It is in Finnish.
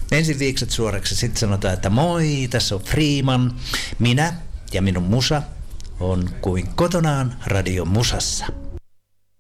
ensin viikset suoraksi, sitten sanotaan, että moi, tässä on Freeman. Minä ja minun musa on kuin kotonaan Radio Musassa.